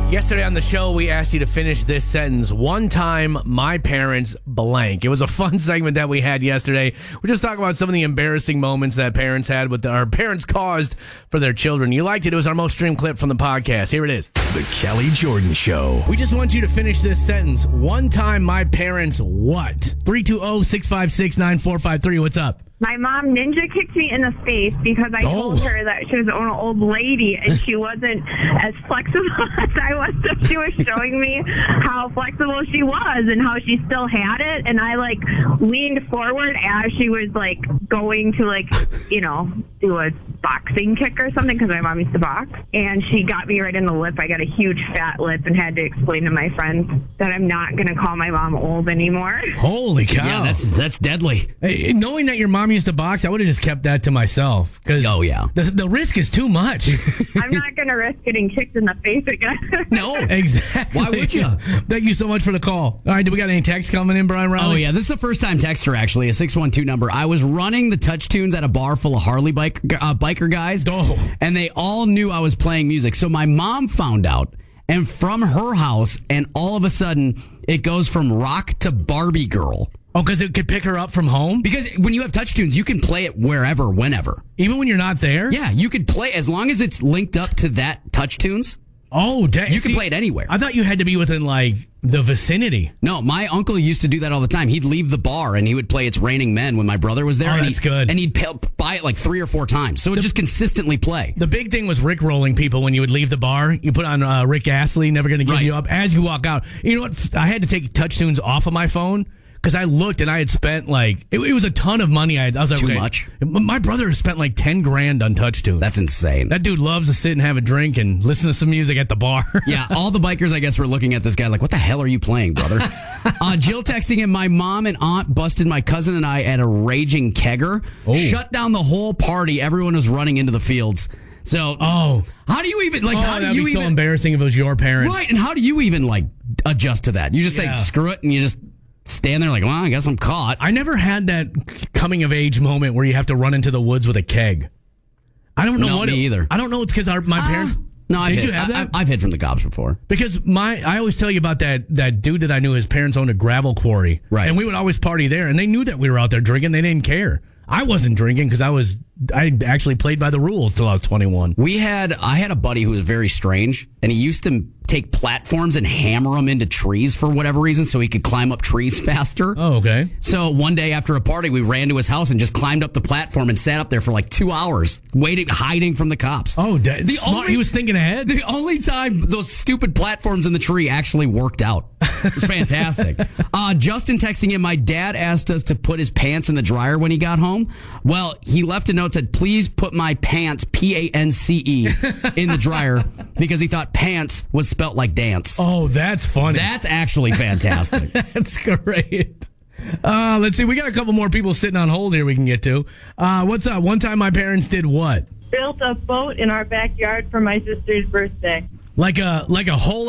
Yesterday on the show, we asked you to finish this sentence. One time, my parents blank. It was a fun segment that we had yesterday. We just talked about some of the embarrassing moments that parents had with our parents caused for their children. You liked it. It was our most streamed clip from the podcast. Here it is. The Kelly Jordan Show. We just want you to finish this sentence. One time, my parents what? 320-656-9453. What's up? My mom ninja kicked me in the face because I told her that she was an old lady and she wasn't as flexible as I was. So she was showing me how flexible she was and how she still had it. And I leaned forward as she was going to do a boxing kick or something because my mom used to box. And she got me right in the lip. I got a huge fat lip and had to explain to my friends that I'm not going to call my mom old anymore. Holy cow. Yeah, that's deadly. Hey, knowing that your mom used to box, I would have just kept that to myself. Oh, yeah. The risk is too much. I'm not going to risk getting kicked in the face again. No. Exactly. Why would you? Thank you so much for the call. All right, do we got any texts coming in, Brian Riley? Oh, yeah. This is a first-time texter, actually, a 612 number. I was running the touch tunes at a bar full of Harley biker guys, and they all knew I was playing music. So my mom found out, and from her house, and all of a sudden, it goes from rock to Barbie girl. Oh, because it could pick her up from home? Because when you have touch tunes, you can play it wherever, whenever. Even when you're not there? Yeah, you could play, as long as it's linked up to that touch tunes. Oh, dang. You can play it anywhere. I thought you had to be within, the vicinity. No, my uncle used to do that all the time. He'd leave the bar and he would play It's Raining Men when my brother was there. Oh, that's good. And he'd buy it 3 or 4 times. So it just consistently play. The big thing was Rick-rolling people when you would leave the bar. You put on Rick Astley, Never Gonna Give You Up, as you walk out. You know what? I had to take touch tunes off of my phone. Because I looked and I had spent it was a ton of money. I was like, too much. My brother has spent $10,000 on touch tunes. That's insane. That dude loves to sit and have a drink and listen to some music at the bar. Yeah, all the bikers, I guess, were looking at this guy what the hell are you playing, brother? Jill texting him, my mom and aunt busted my cousin and I at a raging kegger. Oh. Shut down the whole party. Everyone was running into the fields. So, how do you even, that'd be so embarrassing if it was your parents. Right, and how do you even, adjust to that? You just say, screw it, and you just stand there well, I guess I'm caught. I never had that coming of age moment where you have to run into the woods with a keg. I don't know what me either. I don't know. It's because my parents. No, Did you have that? I've hid from the cops before. Because I always tell you about that dude that I knew. His parents owned a gravel quarry, right? And we would always party there, and they knew that we were out there drinking. They didn't care. I wasn't drinking because I actually played by the rules till I was 21. I had a buddy who was very strange, and he used to take platforms and hammer them into trees for whatever reason so he could climb up trees faster. Oh, okay. So one day after a party, we ran to his house and just climbed up the platform and sat up there for 2 hours, hiding from the cops. Oh, he was thinking ahead. The only time those stupid platforms in the tree actually worked out. It was fantastic. Justin texting him, my dad asked us to put his pants in the dryer when he got home. Well, he left a note that said, please put my pants, Pance, in the dryer because he thought pants was spelt like dance. Oh, that's funny. That's actually fantastic. That's great. Let's see. We got a couple more people sitting on hold here we can get to. What's up? One time my parents did what? Built a boat in our backyard for my sister's birthday. Like a whole